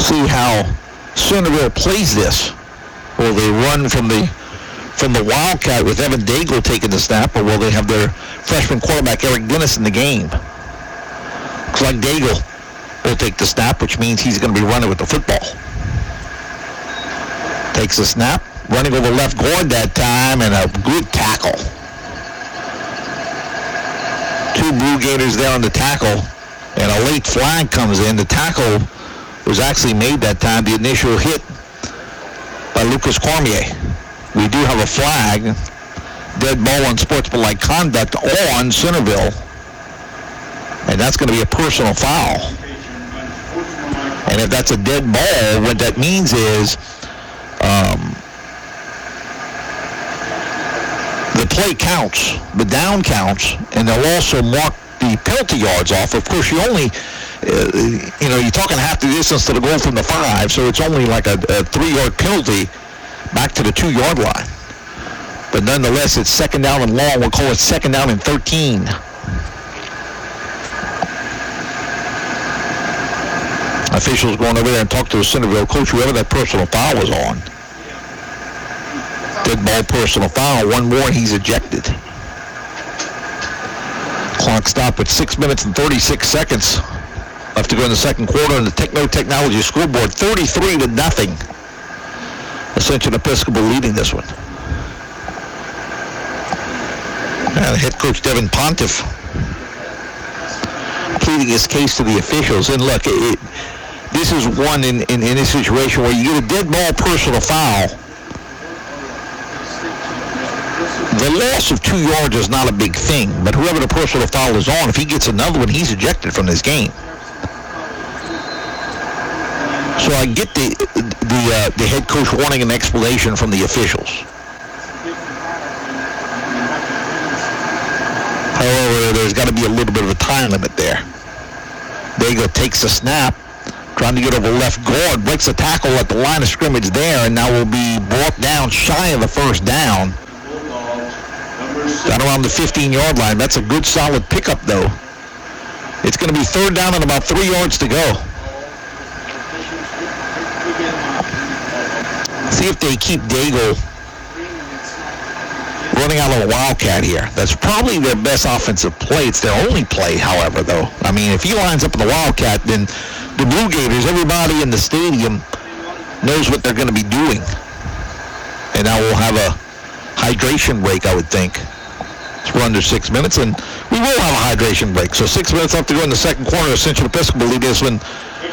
see how Centerville plays this. Will they run from the Wildcat with Evan Daigle taking the snap, or will they have their freshman quarterback Eric Dennis in the game? Looks like Daigle will take the snap, which means he's going to be running with the football. Takes the snap, running over left guard that time, and a good tackle. Two Blue Gators there on the tackle, and a late flag comes in. The tackle was actually made that time, the initial hit by Lucas Cormier. We do have a flag, dead ball on sportsmanlike conduct on Centerville, and that's going to be a personal foul. And if that's a dead ball, what that means is the play counts, the down counts, and they'll also mark the penalty yards off. Of course, you only, you're talking half the distance to the goal from the 5, so it's only like a 3-yard penalty back to the 2-yard line. But nonetheless, it's second down and long. We'll call it second down and 13. Officials going over there and talk to the Centerville coach, whoever that personal foul was on. Dead ball personal foul. One more and he's ejected. Clock stop at 6 minutes and 36 seconds. Left to go in the second quarter, and the Techno Technology scoreboard 33-0. Ascension Episcopal leading this one. And head coach Devin Pontiff pleading his case to the officials. And look, this is one in a situation where you get a dead ball personal foul. The loss of 2 yards is not a big thing, but whoever the personal foul is on, if he gets another one, he's ejected from this game. So I get the head coach wanting an explanation from the officials. However, there's got to be a little bit of a time limit there. Daigle takes the snap, trying to get over left guard, breaks the tackle at the line of scrimmage there, and now will be brought down shy of the first down. Down around the 15-yard line. That's a good solid pickup, though. It's going to be third down and about 3 yards to go. See if they keep Daigle running out of the Wildcat here. That's probably their best offensive play. It's their only play, however, though. I mean, if he lines up in the Wildcat, then the Blue Gators, everybody in the stadium knows what they're going to be doing. And now we'll have a hydration break, I would think. We're under 6 minutes, and we will have a hydration break. So 6 minutes left to go in the second quarter. Ascension Episcopal lead this one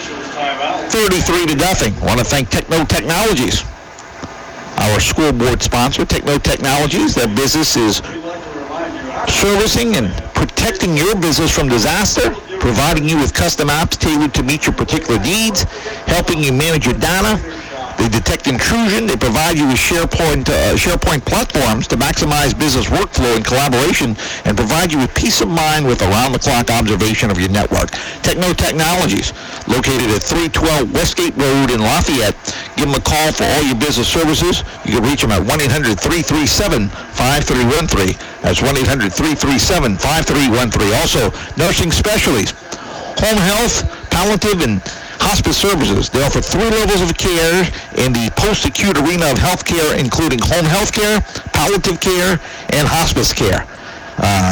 33-0. Want to thank Techno Technologies, our scoreboard sponsor. Techno Technologies, their business is servicing and protecting your business from disaster, providing you with custom apps tailored to meet your particular needs, helping you manage your data. They detect intrusion. They provide you with SharePoint platforms to maximize business workflow and collaboration, and provide you with peace of mind with around-the-clock observation of your network. Techno Technologies, located at 312 Westgate Road in Lafayette. Give them a call for all your business services. You can reach them at 1-800-337-5313. That's 1-800-337-5313. Also, nursing specialties, home health, palliative, and hospice services. They offer 3 levels of care in the post-acute arena of healthcare, including home health care, palliative care, and hospice care.